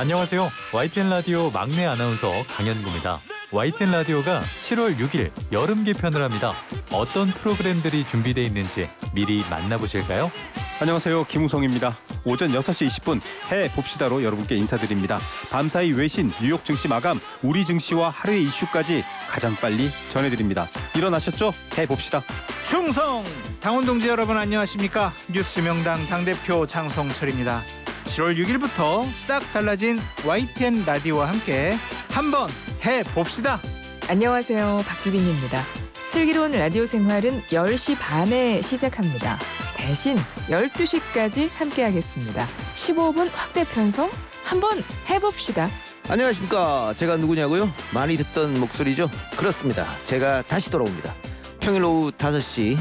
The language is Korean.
안녕하세요. YTN 라디오 막내 아나운서 강현구입니다. YTN 라디오가 7월 6일 여름 개편을 합니다. 어떤 프로그램들이 준비되어 있는지 미리 만나보실까요? 안녕하세요. 김우성입니다. 오전 6시 20분 해봅시다로 여러분께 인사드립니다. 밤사이 외신, 뉴욕 증시 마감, 우리 증시와 하루의 이슈까지 가장 빨리 전해드립니다. 일어나셨죠? 해봅시다. 충성! 당원동지 여러분 안녕하십니까? 뉴스 명당 당대표 장성철입니다. 7월 6일부터 싹 달라진 YTN 라디오와 함께 한번 해봅시다. 안녕하세요. 박규빈입니다. 슬기로운 라디오 생활은 10시 반에 시작합니다. 대신 12시까지 함께하겠습니다. 15분 확대 편성 한번 해봅시다. 안녕하십니까. 제가 누구냐고요? 많이 듣던 목소리죠? 그렇습니다. 제가 다시 돌아옵니다. 평일 오후 5시